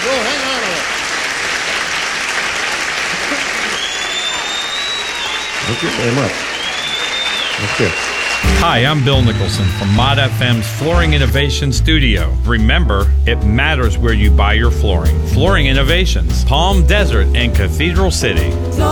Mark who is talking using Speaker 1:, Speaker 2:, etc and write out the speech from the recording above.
Speaker 1: Well, hang on a minute. Thank you very much. That's it.
Speaker 2: Hi, I'm Bill Nicholson from Mod FM's Flooring Innovation Studio. Remember, it matters where you buy your flooring. Flooring Innovations, Palm Desert and Cathedral City.